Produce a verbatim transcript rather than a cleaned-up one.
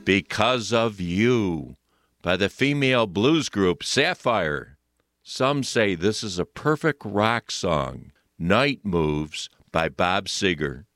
Because of You by the female blues group Sapphire. Some say this is a perfect rock song. Night Moves by Bob Seger.